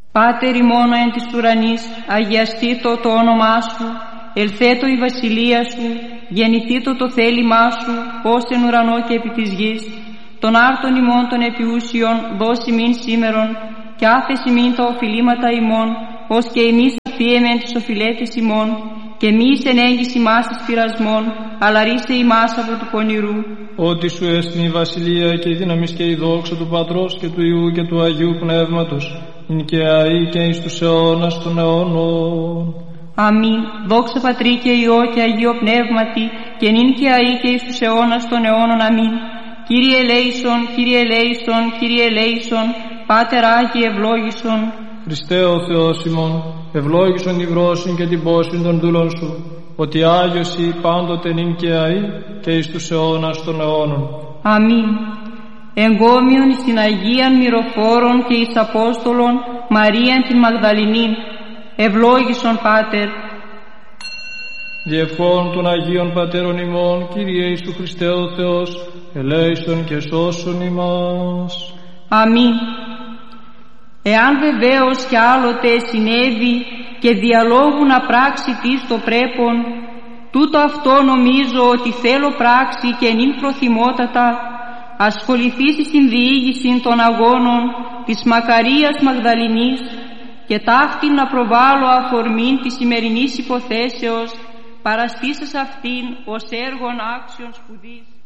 Πάτερ ημών εν της ουρανής, αγιαστήτω το όνομά σου, ελθέτω η βασιλεία σου, γεννηθήτω το θέλημά σου, ως εν ουρανό και επί της γης. Των άρτων ημών των επιούσιων δώσει μην σήμερον, και άφεση μην τα οφειλήματα ημών, ως και εμείς αφίεμεν τις οφειλέτες ημών, και μη εις ενέγγιση ημάς εις πειρασμών, αλλά ρίσε ημάς από του πονηρού. Ότι σου έστειν η βασιλεία και η δύναμη και η δόξα του Πατρός και του Υιού και του Αγίου Πνεύματος, είναι και αεί και εις τους αιώνας των αιώνων. Αμήν. Δόξα Πατρί και Υιό και Αγίο Πνεύματι, και νυν και αεί και εις τους αιώνας των αιώνων. Αμήν. Κύριε ελέησον, Κύριε ελέησον, Κύριε ελέησον, Πάτερ Άγιε ευλόγησον. Χριστέ ο Θεός ημών, ευλόγησον η βρόσιν και την πόσιν των δούλων σου, ότι Άγιος ή πάντοτε νυν και αεί και εις τους αιώνας των αιώνων. Αμήν. Εγκόμιον εις την Αγίαν Μυροφόρον και εις Απόστολον Μαρίαν την Μαγδαληνήν, ευλόγησον Πάτερ. Διευχών των Αγίων Πατέρων ημών, Κύριε Ιησού Χριστέ ο Θεός, ελέησον και σώσον ημάς. Αμήν. Εάν βεβαίως κι άλλοτε συνέβη και διαλόγου να πράξει τι το πρέπον, τούτο αυτό νομίζω ότι θέλω πράξη και νυν προθυμότατα, ασχοληθήσει στην διήγηση των αγώνων της Μακαρίας Μαγδαληνής και ταύτην να προβάλλω αφορμήν της σημερινής υποθέσεως, παραστήσας αυτήν ως έργον άξιον σπουδής.